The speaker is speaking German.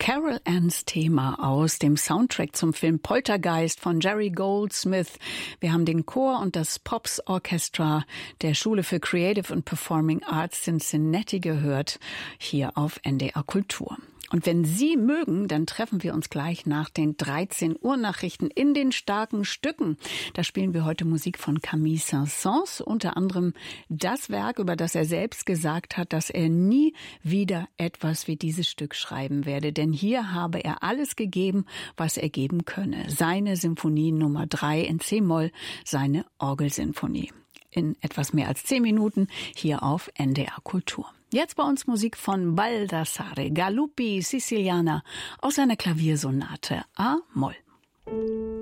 Carol Anns Thema aus dem Soundtrack zum Film Poltergeist von Jerry Goldsmith. Wir haben den Chor und das Pops Orchestra der Schule für Creative and Performing Arts Cincinnati gehört, hier auf NDR Kultur. Und wenn Sie mögen, dann treffen wir uns gleich nach den 13 Uhr Nachrichten in den starken Stücken. Da spielen wir heute Musik von Camille Saint-Saëns, unter anderem das Werk, über das er selbst gesagt hat, dass er nie wieder etwas wie dieses Stück schreiben werde. Denn hier habe er alles gegeben, was er geben könne. Seine Symphonie Nummer 3 in C-Moll, seine Orgelsinfonie. In etwas mehr als 10 Minuten hier auf NDR Kultur. Jetzt bei uns Musik von Baldassare Galuppi Siciliana aus seiner Klaviersonate A-Moll.